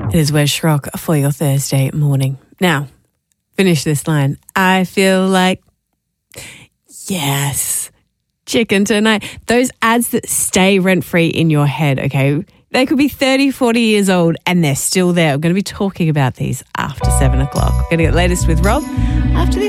It is Wes Schrock for your Thursday morning. Now, finish this line. I feel like, yes, chicken tonight. Those ads that stay rent-free in your head, okay? They could be 30, 40 years old and they're still there. I'm going to be talking about these after 7 o'clock. We're going to get latest with Rob after this.